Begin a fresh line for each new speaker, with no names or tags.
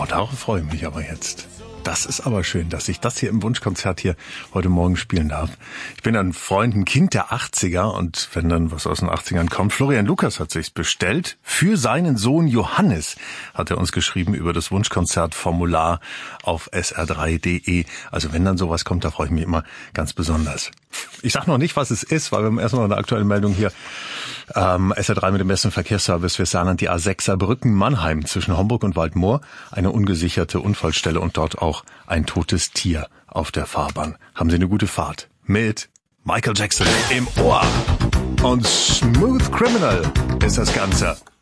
Oh, darauf freue ich mich aber jetzt. Das ist aber schön, dass ich das hier im Wunschkonzert hier heute Morgen spielen darf. Ich bin ein Freund, ein Kind der 80er und wenn dann was aus den 80ern kommt, Florian Lukas hat sich's bestellt. Für seinen Sohn Johannes hat er uns geschrieben über das Wunschkonzertformular auf sr3.de. Also wenn dann sowas kommt, da freue ich mich immer ganz besonders. Ich sag noch nicht, was es ist, weil wir haben erst noch eine aktuelle Meldung hier. SR3 mit dem besten Verkehrsservice für Saarland, die A6 Saarbrücken-Mannheim zwischen Homburg und Waldmoor, eine ungesicherte Unfallstelle und dort auch ein totes Tier auf der Fahrbahn. Haben Sie eine gute Fahrt mit Michael Jackson im Ohr. Und Smooth Criminal ist das Ganze.